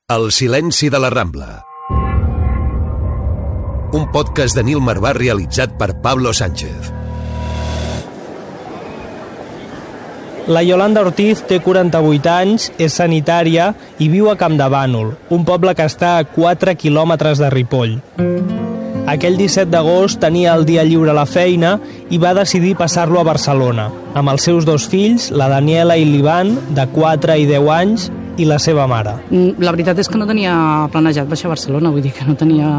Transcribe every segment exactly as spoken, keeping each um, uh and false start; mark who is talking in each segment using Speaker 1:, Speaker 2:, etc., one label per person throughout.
Speaker 1: El silenci de la Rambla. Un podcast de Nil Marvà realitzat per Pablo Sánchez.
Speaker 2: La Yolanda Ortiz té quaranta-vuit anys, és sanitària i viu a Campdevànol, un poble que està a quatre quilòmetres de Ripoll. Aquell disset d'agost tenia el dia lliure a la feina i va decidir passar-lo a Barcelona, amb els seus dos fills, la Daniela i l'Ivan, de quatre i deu anys, i la seva mare.
Speaker 3: La veritat és que no tenia planejat baixar a Barcelona, vull dir que no tenia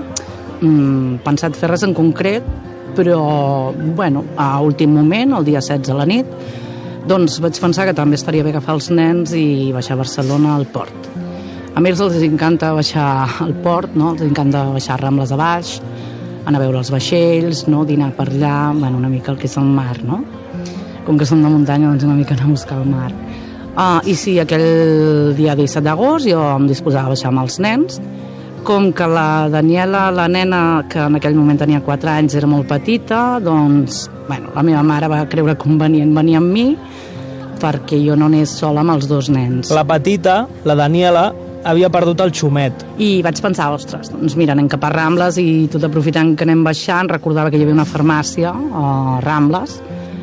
Speaker 3: mm, pensat fer res en concret, però, bueno, a últim moment, el dia setze a la nit, doncs vaig pensar que també estaria bé agafar els nens i baixar a Barcelona al port. A més, els encanta baixar al port, no? Els encanta baixar Rambles a baix, anar a veure els vaixells, no? Dinar per allà, bueno, una mica el que és el mar, no? Com que som de muntanya, doncs una mica anar a buscar el mar. Uh, I sí, aquell dia disset d'agost jo em disposava a baixar amb els nens. Com que la Daniela, la nena, que en aquell moment tenia quatre anys, era molt petita, doncs bueno, la meva mare va creure convenient venir amb mi perquè jo no anés sola amb els dos nens.
Speaker 2: La petita, la Daniela, havia perdut el xumet.
Speaker 3: I vaig pensar, ostres, doncs mira, anem cap a Rambles i tot aprofitant que anem baixant, recordava que hi havia una farmàcia a Rambles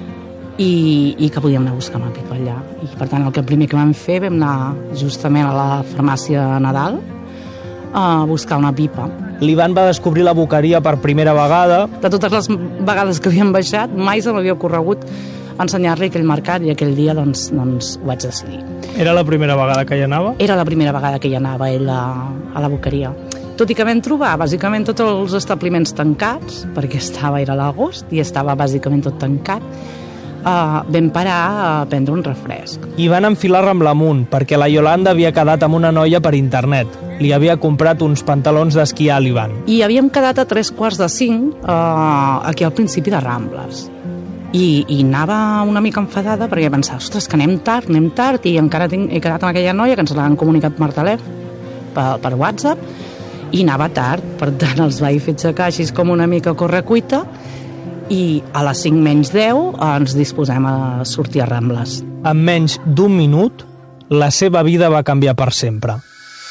Speaker 3: i, i que podíem anar a buscar una pipa allà. I per tant, el que primer que vam fer, vam anar justament a la farmàcia Nadal a buscar una pipa.
Speaker 2: L'Ivan va descobrir la boqueria per primera vegada.
Speaker 3: De totes les vegades que havíem baixat, mai se m'havia ocorregut ensenyar-li aquell mercat i aquell dia doncs, doncs ho vaig decidir.
Speaker 2: Era la primera vegada que hi anava?
Speaker 3: Era la primera vegada que hi anava ell a, a la boqueria. Tot i que vam trobar bàsicament tots els establiments tancats, perquè estava, era l'agost i estava bàsicament tot tancat, uh, vam parar a prendre un refresc.
Speaker 2: I van enfilar Rambla amunt, perquè la Yolanda havia quedat amb una noia per internet. Li havia comprat uns pantalons d'esquiar a l'Ivan.
Speaker 3: I havíem quedat a tres quarts de cinc uh, aquí al principi de Rambles. I, i anava una mica enfadada perquè pensava, ostres, que anem tard, anem tard, i encara tinc, he quedat amb aquella noia que ens l'han comunicat per telèfon, per, per WhatsApp, i anava tard, per tant els vaig fer aixecar així com una mica a correcuita, i a les cinc menys deu ens disposem a sortir a Rambles.
Speaker 2: En menys d'un minut, la seva vida va canviar per sempre.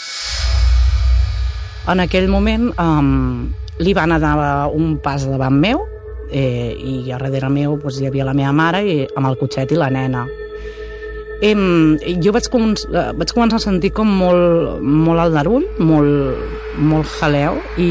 Speaker 3: En aquell moment um, li van anar un pas davant meu, eh, i a darrere meu doncs, hi havia la meva mare i, amb el cotxet i la nena. Em, jo vaig, com, vaig començar a sentir com molt, molt aldarull, molt, molt jaleo, i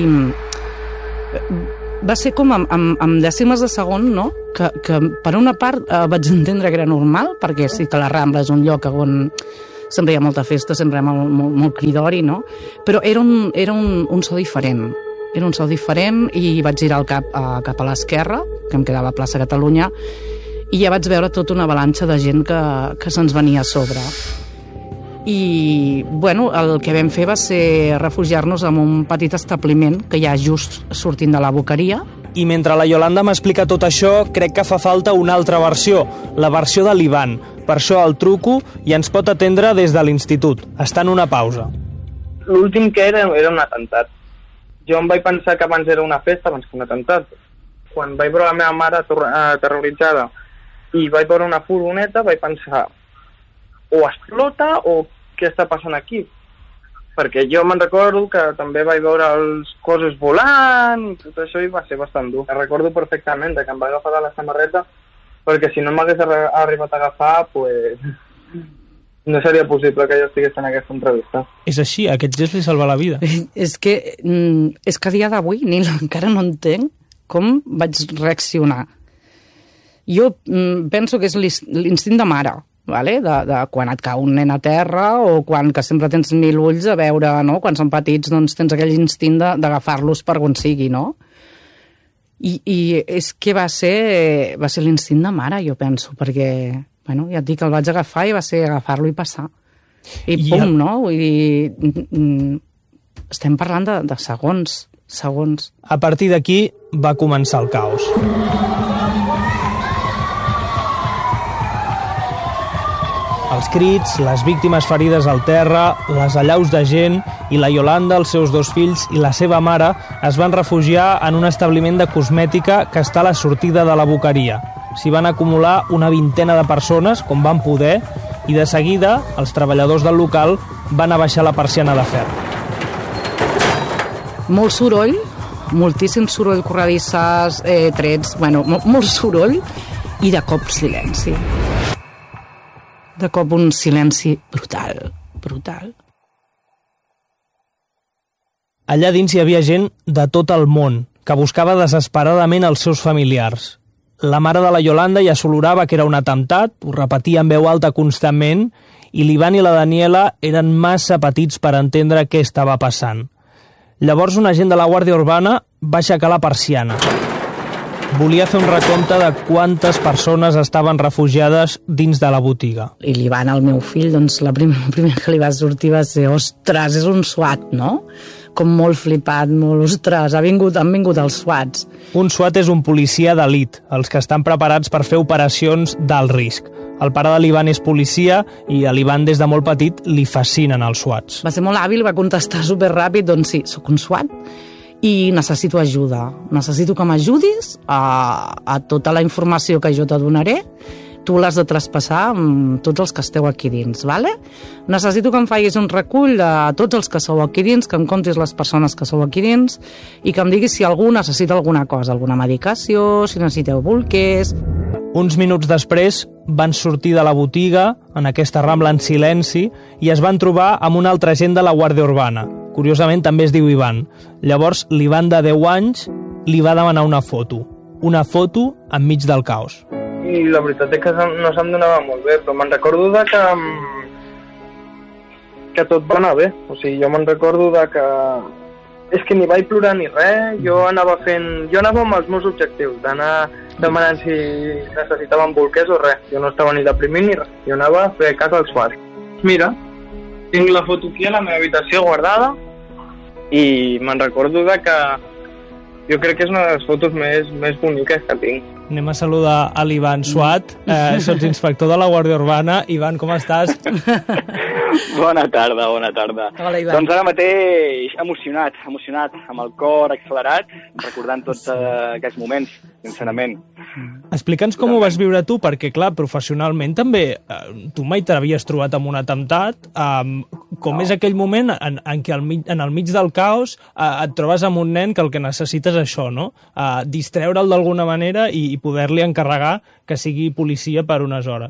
Speaker 3: va ser com amb, amb, amb dècimes de segon, no? que, que per una part eh, vaig entendre que era normal, perquè sí que la Rambla és un lloc on sempre hi ha molta festa, sempre hi ha molt, molt, molt cridori, no? Però era un, era un, un so diferent. Era un so diferent i vaig girar el cap a, cap a l'esquerra, que em quedava a plaça Catalunya, i ja vaig veure tota una avalanxa de gent que, que se'ns venia a sobre. I, bueno, el que vam fer va ser refugiar-nos en un petit establiment que hi ha just sortint de la boqueria.
Speaker 2: I mentre la Yolanda m'explica tot això, crec que fa falta una altra versió, la versió de l'Ivan. Per això el truco i ens pot atendre des de l'institut. Està en una pausa.
Speaker 4: L'últim que era era un atemptat. Jo em vaig pensar que abans era una festa abans que un atemptat. Quan vaig veure la meva mare terroritzada i vaig veure una furgoneta, vaig pensar o explota o què està passant aquí? Perquè jo me'n recordo que també vaig veure els coses volant i tot això i va ser bastant dur. Recordo perfectament que em va agafar de la samarreta perquè si no m'hagués arribat a agafar, pues, no seria possible que jo estigués en aquesta entrevista.
Speaker 2: És així, aquest gest li salva la vida.
Speaker 3: És que, és que a dia d'avui ni encara no entenc com vaig reaccionar. Jo penso que és l'instint de mare, vale? de, de quan et cau un nen a terra o quan que sempre tens mil ulls a veure, no? Quan són petits doncs tens aquell instint d'agafar-los per on sigui, no? I, i és que va ser, va ser l'instint de mare, jo penso, perquè, bueno, ja et dic, el vaig agafar i va ser agafar-lo i passar. I pum, I el... no? Vull dir, estem parlant de, de segons, segons.
Speaker 2: A partir d'aquí va començar el caos. Els crits, les víctimes ferides al terra, les allaus de gent i la Yolanda, els seus dos fills i la seva mare es van refugiar en un establiment de cosmètica que està a la sortida de la boqueria. S'hi van acumular una vintena de persones, com van poder, i de seguida els treballadors del local van abaixar la persiana de ferro.
Speaker 3: Molt soroll, moltíssim soroll, corredisses, eh, trets, bueno, molt soroll, i de cop silenci. De cop un silenci brutal, brutal.
Speaker 2: Allà dins hi havia gent de tot el món, que buscava desesperadament els seus familiars. La mare de la Yolanda ja s'olorava que era un atemptat, ho repetia en veu alta constantment, i l'Ivan i la Daniela eren massa petits per entendre què estava passant. Llavors un agent de la Guàrdia Urbana va aixecar la persiana. Volia fer un recompte de quantes persones estaven refugiades dins de la botiga.
Speaker 3: I l'Ivan, el meu fill, doncs la prim, el primer que li va sortir va ser ostres, és un SWAT, no? Com molt flipat, molt, ostres, ha vingut, han vingut els SWATs.
Speaker 2: Un SWAT és un policia d'elit, els que estan preparats per fer operacions d'alt risc. El pare de l'Ivan és policia i a l'Ivan des de molt petit li fascinen els SWATs.
Speaker 3: Va ser molt hàbil, va contestar superràpid, doncs sí, sóc un SWAT i necessito ajuda. Necessito que m'ajudis a, a tota la informació que jo te donaré. Tu l'has de traspassar amb tots els que esteu aquí dins, vale? Necessito que em facis un recull de tots els que sou aquí dins, que em contis les persones que sou aquí dins i que em diguis si algú necessita alguna cosa, alguna medicació, si necessiteu bolquers.
Speaker 2: Uns minuts després van sortir de la botiga, en aquesta rambla en silenci, i es van trobar amb un altre agent de la Guàrdia Urbana. Curiosament també es diu Ivan. Llavors l'Ivan de deu anys li va demanar una foto. Una foto enmig del caos.
Speaker 4: I la veritat és que no se'm donava molt bé, però me'n recordo de que que tot va anar bé. O sigui, jo me'n recordo de que és que ni vaig plorar ni res, jo anava fent... Jo anava amb els meus objectius, d'anar demanant si necessitaven bolquers o res. Jo no estava ni deprimint ni res, jo anava a fer cas als SWAT. Mira, tinc la foto aquí a la meva habitació guardada i me'n recordo de que jo crec que és una de les fotos més, més boniques que tinc.
Speaker 2: Anem a saludar a l'Ivan SWAT, eh, sots inspector de la Guàrdia Urbana. Ivan, com estàs?
Speaker 5: Bona tarda, bona tarda.
Speaker 3: Hola, Ivan.
Speaker 5: Doncs ara mateix emocionat, emocionat, amb el cor accelerat, recordant tots eh, aquests moments, sincerament.
Speaker 2: Explica'ns com ho vas viure tu, perquè, clar, professionalment també, eh, tu mai t'havies trobat amb un atemptat, eh, com no. És aquell moment en, en què al mig, en el mig del caos eh, et trobes amb un nen que el que necessites és això, no? Eh, distreure'l d'alguna manera i, i poder-li encarregar que sigui policia per unes hores.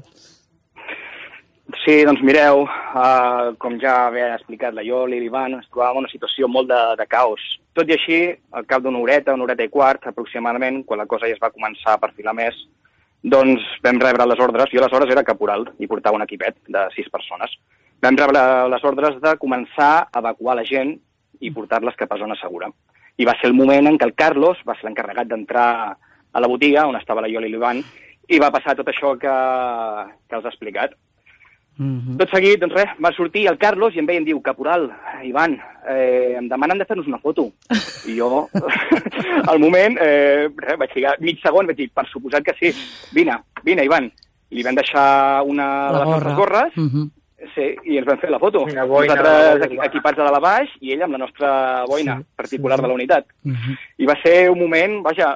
Speaker 5: Sí, doncs mireu, uh, com ja havia explicat la Ioli i l'Ivan, ens trobàvem en una situació molt de, de caos. Tot i així, al cap d'una horeta, una horeta i quart, aproximadament, quan la cosa ja es va començar a perfilar més, doncs vam rebre les ordres, jo aleshores era caporal i portava un equipet de sis persones. Vam rebre les ordres de començar a evacuar la gent i portar-les cap a zona segura. I va ser el moment en què el Carlos va ser l'encarregat d'entrar a la botiga, on estava la Ioli i l'Ivan, i va passar tot això que, que els ha explicat. Mm-hmm. Tot seguit, doncs res, va sortir el Carlos i em veia i em diu, caporal, Ivan, eh, em demanen de fer-nos una foto. I jo, al moment, eh, res, vaig ficar mig segon, vaig dir, per suposat que sí, vine, vine, Ivan. I li vam deixar una de les nostres gorres, mm-hmm. sí, i ens vam fer la foto. Una boina, nosaltres boina. Equipats de dalt a baix i ell amb la nostra boina sí, particular sí. de la unitat. Mm-hmm. I va ser un moment, vaja,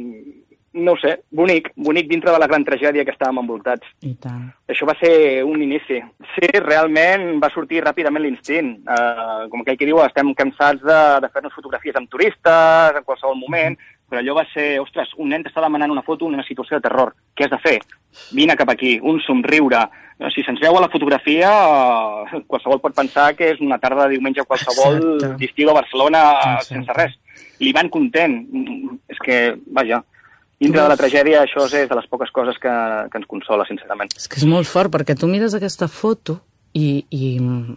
Speaker 5: no ho sé, bonic, bonic dintre de la gran tragèdia que estàvem envoltats.
Speaker 3: I tant.
Speaker 5: Això va ser un inici. Sí, realment va sortir ràpidament l'instint. Uh, com aquell que diu, estem cansats de, de fer-nos fotografies amb turistes en qualsevol moment, mm. però allò va ser, ostres, un nen t'està demanant una foto en una situació de terror. Què has de fer? Vine cap aquí, un somriure. Si se'ns veu a la fotografia, uh, qualsevol pot pensar que és una tarda de diumenge qualsevol d'estiu a Barcelona uh, sense res. L'Ivan content. És que, vaja, dintre de la tragèdia, això és de les poques coses que, que ens consola, sincerament.
Speaker 3: És que és molt fort, perquè tu mires aquesta foto i, i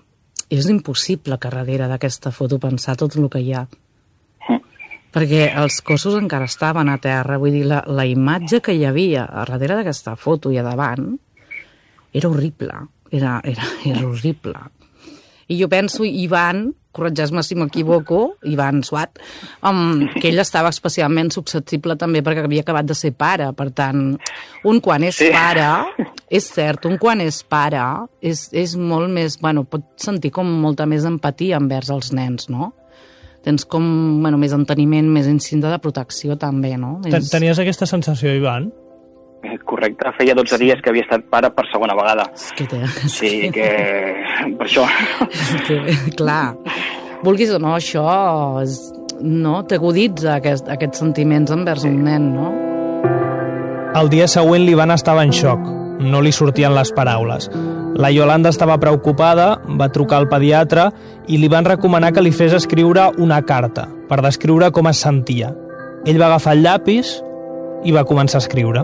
Speaker 3: és impossible que darrere d'aquesta foto pensar tot el que hi ha. Mm. Perquè els cossos encara estaven a terra, vull dir, la, la imatge que hi havia a darrere d'aquesta foto i a davant era horrible, era, era, era horrible. I jo penso, Ivan, corregeix-me si m'equivoco, Ivan SWAT, um, que ell estava especialment susceptible també perquè havia acabat de ser pare. Per tant, un quan és sí. pare, és cert, un quan és pare és, és molt més, bueno, pot sentir com molta més empatia envers els nens, no? Tens com, bueno, més enteniment, més instinte de protecció també, no?
Speaker 2: Tenies aquesta sensació, Ivan?
Speaker 5: correcte. Feia dotze dies que havia estat pare per segona vegada.
Speaker 3: És que té...
Speaker 5: Sí, que... per això...
Speaker 3: És que, clar, vulguis o no, això és, no, t'aguditza aquest, aquests sentiments envers un nen, no?
Speaker 2: El dia següent l'Ivan estava en xoc. No li sortien les paraules. La Yolanda estava preocupada, va trucar al pediatre i li van recomanar que li fes escriure una carta per descriure com es sentia. Ell va agafar el llapis i va començar a escriure.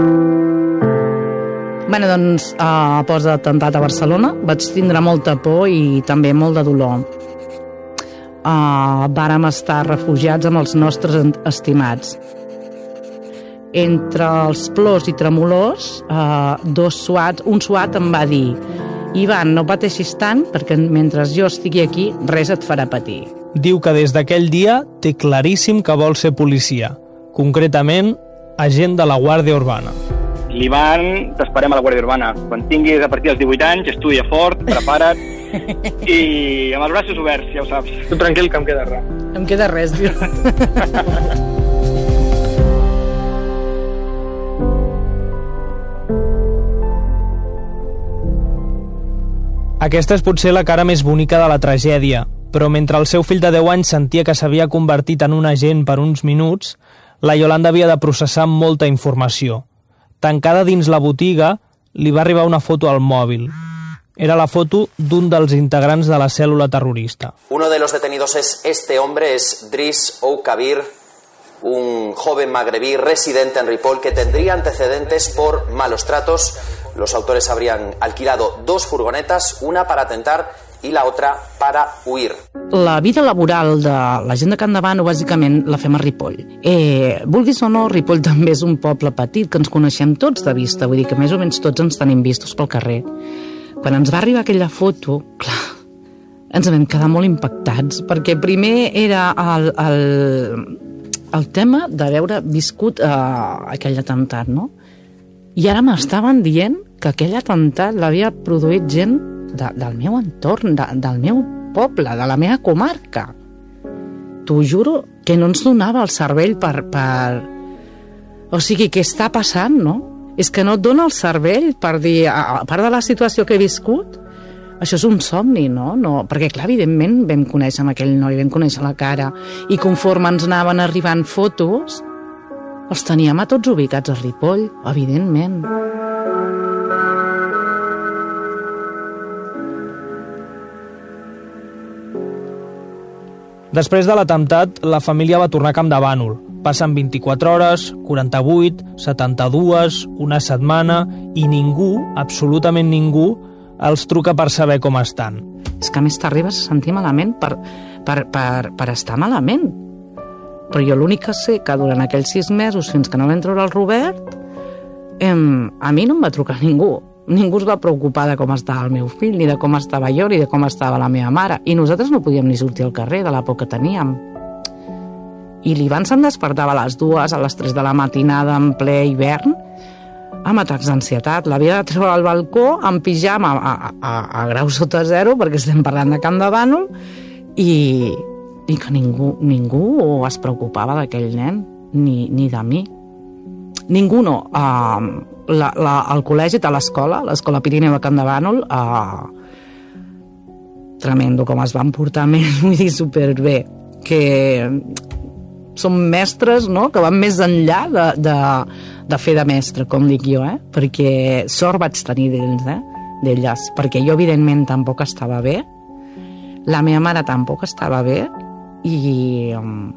Speaker 3: Bé, doncs, a pos d'atemptat a Barcelona vaig tindre molta por i també molt de dolor. Uh, vàrem estar refugiats amb els nostres estimats. Entre els plors i tremolors, uh, dos suats, un suat em va dir: Ivan, no pateixis tant, perquè mentre jo estigui aquí, res et farà patir.
Speaker 2: Diu que des d'aquell dia té claríssim que vol ser policia, concretament agent de la Guàrdia Urbana.
Speaker 5: L'Ivan, t'esperem a la Guàrdia Urbana. Quan tinguis a partir dels divuit anys, estudia fort, prepara't i amb els braços oberts, ja ho saps.
Speaker 4: Tu tranquil, que em queda res.
Speaker 3: Em queda res, diu.
Speaker 2: Aquesta és potser la cara més bonica de la tragèdia, però mentre el seu fill de deu anys sentia que s'havia convertit en un agent per uns minuts, la Yolanda havia de processar molta informació. Tancada dins la botiga, li va arribar una foto al mòbil. Era la foto d'un dels integrants de la cèl·lula terrorista.
Speaker 6: Uno de los detenidos es este hombre, es Driss Oukabir, un joven magrebí residente en Ripoll que tendría antecedentes por malos tratos. Los autores habrían alquilado dos furgonetas, una para atentar y la otra para huir.
Speaker 3: La vida laboral de la gent de Can Davano, bàsicament, la fem a Ripoll. Eh, vulguis o no, Ripoll també és un poble petit que ens coneixem tots de vista, vull dir que més o menys tots ens tenim vistos pel carrer. Quan ens va arribar aquella foto, clar, ens vam quedar molt impactats, perquè primer era el, el, el tema d'haver viscut eh, aquell atemptat, no? I ara m'estaven dient que aquell atemptat l'havia produït gent de, del meu entorn, de, del meu poble, de la meva comarca. T'ho juro que no ens donava el cervell per, per... O sigui, què està passant, no? És que no et dona el cervell per dir, a part de la situació que he viscut, això és un somni, no? no perquè, clar, evidentment vam conèixer amb aquell noi, vam conèixer la cara, i conforme ens anaven arribant fotos, els teníem a tots ubicats a Ripoll, evidentment.
Speaker 2: Després de l'atemptat, la família va tornar a Camp de Bànol. Passen vint-i-quatre hores, quaranta-vuit, setanta-dues, una setmana, i ningú, absolutament ningú, els truca per saber com estan.
Speaker 3: És que a més t'arribes a sentir malament per, per, per, per estar malament. Però jo l'únic que sé que durant aquells sis mesos, fins que no vam treure el Robert, em, a mi no em va trucar ningú. Ningú es va preocupar de com estava el meu fill, ni de com estava jo, ni de com estava la meva mare. I nosaltres no podíem ni sortir al carrer de la por que teníem. I l'Ivan se'm despertava a les dues, a les tres de la matinada, en ple hivern, amb atacs d'ansietat. L'havia de treure al balcó, en pijama, a, a, a, a grau sota zero, perquè estem parlant de Camp de Bànol, i, i que ningú, ningú es preocupava d'aquell nen, ni, ni de mi. Ningú no. Uh, la, la, el col·legi de l'escola, l'escola Pirineu de Camp de Bànol, uh, tremendo com es van portar més, vull dir, superbé. Que són mestres, no?, que van més enllà de, de, de fer de mestre, com dic jo, eh? Perquè sort vaig tenir d'ells, eh? d'elles, perquè jo evidentment tampoc estava bé, la meva mare tampoc estava bé i,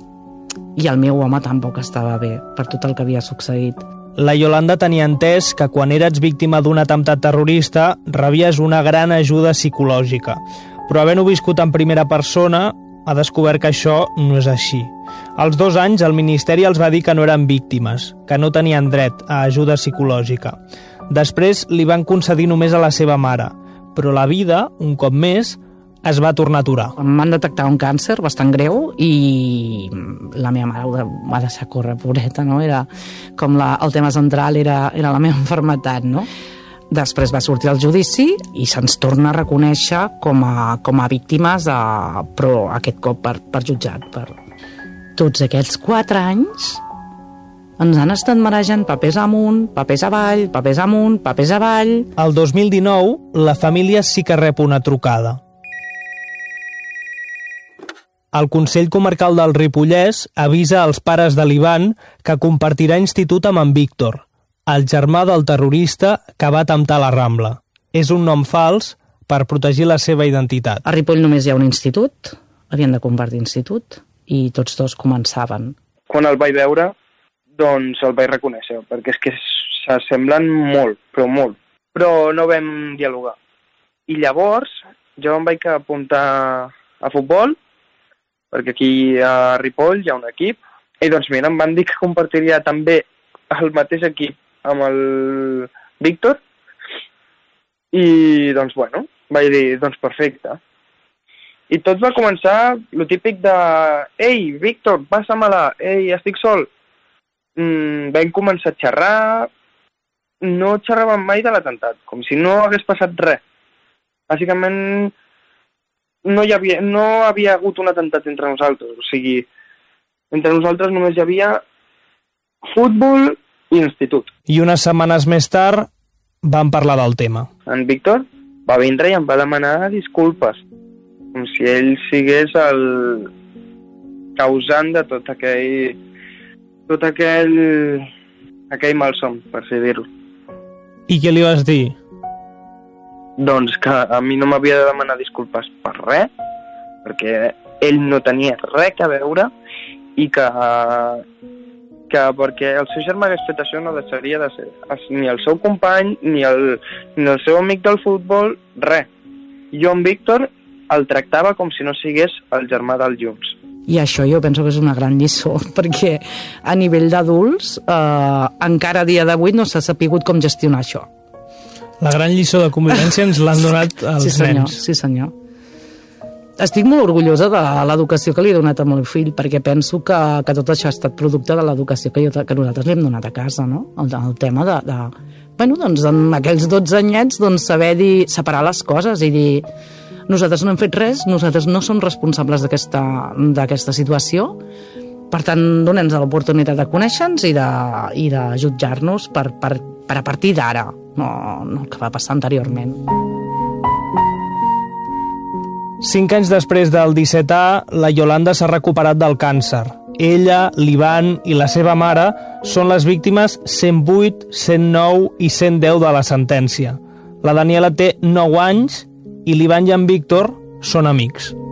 Speaker 3: i el meu home tampoc estava bé per tot el que havia succeït.
Speaker 2: La Yolanda tenia entès que quan eres víctima d'un atemptat terrorista rebies una gran ajuda psicològica, però havent-ho viscut en primera persona ha descobert que això no és així. Als dos anys el Ministeri els va dir que no eren víctimes, que no tenien dret a ajuda psicològica. Després li van concedir només a la seva mare, però la vida, un cop més, es va tornar a aturar.
Speaker 3: Em van detectar un càncer bastant greu i la meva mare va deixar córrer, pobreta, no? Era com la, el tema central era, era la meva malaltia, no? Després va sortir el judici i se'ns torna a reconèixer com a, com a víctimes, a, però aquest cop per, per jutjat. Per... Tots aquests quatre anys Ens han estat marejant papers amunt, papers avall, papers amunt, papers avall...
Speaker 2: El dos mil dinou, la família sí que rep una trucada. El Consell Comarcal del Ripollès avisa als pares de l'Ivan que compartirà institut amb en Víctor, el germà del terrorista que va atemptar a la Rambla. És un nom fals per protegir la seva identitat.
Speaker 3: A Ripoll només hi ha un institut, havien de compartir institut, i tots dos començaven.
Speaker 4: Quan el vaig veure, doncs el vaig reconèixer, perquè és que s'assemblen molt, però molt. Però no vam dialogar. I llavors jo em vaig apuntar a futbol, perquè aquí a Ripoll hi ha un equip, i doncs mira, em van dir que compartiria també el mateix equip amb el Víctor, i doncs bueno, vaig dir, doncs perfecte. I tot va començar lo típic de «Ei, Víctor, passa-me-la, ei, estic sol». Mm, vam començar a xerrar, no xerràvem mai de l'atemptat, com si no hagués passat res. Bàsicament no hi havia, no havia hagut un atemptat entre nosaltres, o sigui, entre nosaltres només hi havia futbol i institut.
Speaker 2: I unes setmanes més tard van parlar del tema.
Speaker 4: En Víctor va vindre i em va demanar disculpes, com si ell sigués el causant de tot aquell tot aquell aquell malson, per així dir-ho.
Speaker 2: I què li vas dir?
Speaker 4: Doncs que a mi no m'havia de demanar disculpes per res, perquè ell no tenia res a veure i que, que perquè el seu germà hagués fet això no deixaria de ser ni el seu company, ni el, ni el seu amic del futbol, res. Jo en Víctor el tractava com si no sigués el germà del Junts.
Speaker 3: I això jo penso que és una gran lliçó, perquè a nivell d'adults eh, encara a dia d'avui no s'ha sapigut com gestionar això.
Speaker 2: La gran lliçó de convivència ens l'han donat els
Speaker 3: sí, senyor,
Speaker 2: nens.
Speaker 3: Sí, senyor. Estic molt orgullosa de l'educació que li he donat al meu fill, perquè penso que, que tot això ha estat producte de l'educació que, jo, que nosaltres li hem donat a casa, no? El, el tema de, de... Bueno, doncs, en aquells dotze anyets, doncs, saber dir, separar les coses i dir... Nosaltres no hem fet res, nosaltres no som responsables d'aquesta d'aquesta situació, per tant, donem-nos l'oportunitat de conèixer-nos i de, i de jutjar-nos per, per, per a partir d'ara, no, no el que va passar anteriorment.
Speaker 2: Cinc anys després del disset A, la Yolanda s'ha recuperat del càncer. Ella, l'Ivan i la seva mare són les víctimes cent vuit, cent nou i cent deu de la sentència. La Daniela té nou anys i l'Ivan i en Víctor són amics.